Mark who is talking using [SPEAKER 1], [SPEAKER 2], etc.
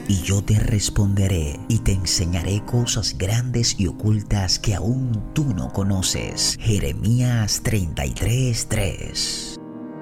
[SPEAKER 1] y yo te responderé y te enseñaré cosas grandes y ocultas que aún tú no conoces. Jeremías 33:3.